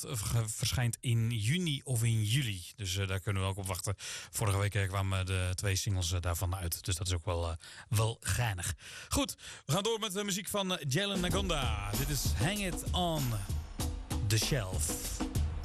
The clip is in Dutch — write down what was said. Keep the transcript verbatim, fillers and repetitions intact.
dat verschijnt in juni of in juli. Dus uh, daar kunnen we ook op wachten. Vorige week uh, kwamen de twee singles uh, daarvan uit. Dus dat is ook wel, uh, wel geinig. Goed, we gaan door met de muziek van uh, Jalen Nagonda. Dit is Hang It On The Shelf.